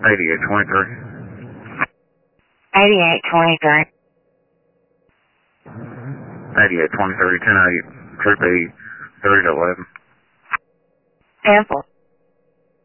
8823. 8823. 8823, 10-8, Troop E, 3 to 11. Cancel.